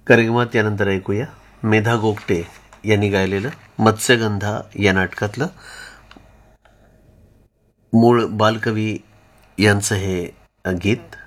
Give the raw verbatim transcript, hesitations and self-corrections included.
कार्यक्रमात यानंतर ऐकूया मेधा गोगटे यांनी गायलेलं मत्स्यगंधा या नाटकातलं. मूळ बालकवी यांचं हे गीत.